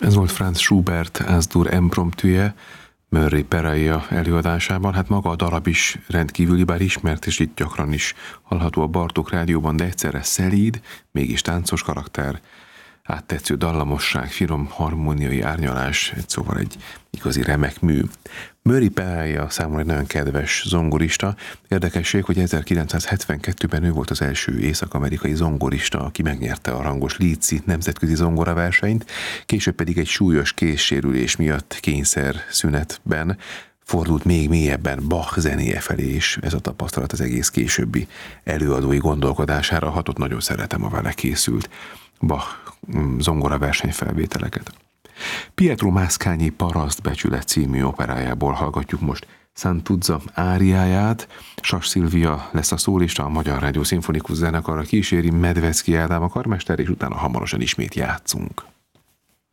Ez volt Franz Schubert As-dur Impromptuje Murray Peraia előadásában. Hát maga a darab is rendkívüli, bár ismert, és itt gyakran is hallható a Bartók Rádióban, de egyszerre szelíd, mégis táncos karakter, áttetsző dallamosság, finom harmóniai árnyalás, szóval egy igazi remek mű. Murray Peraia számomra egy nagyon kedves zongorista. Érdekesség, hogy 1972-ben ő volt az első észak-amerikai zongorista, aki megnyerte a rangos Leeds-i nemzetközi zongoraversenyt, később pedig egy súlyos kézsérülés miatt kényszerszünetben fordult még mélyebben Bach zenéje felé, és ez a tapasztalat az egész későbbi előadói gondolkodására hatott. Nagyon szeretem a vele készült Bach zongoraverseny felvételeket. Pietro Mascagni Parasztbecsület című operájából hallgatjuk most Santuzza áriáját. Sas Szilvia lesz a szólista, a Magyar Rádió Szimfonikus Zenekarra kíséri Medvecki Ádám a karmester, és utána hamarosan ismét játszunk.